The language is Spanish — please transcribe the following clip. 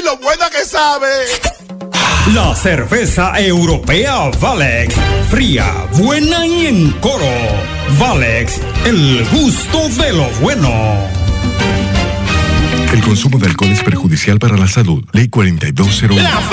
lo buena que sabe! La cerveza europea Valex. Fría, buena y en coro. Valex, el gusto de lo bueno. El consumo de alcohol es perjudicial para la salud. Ley 4201.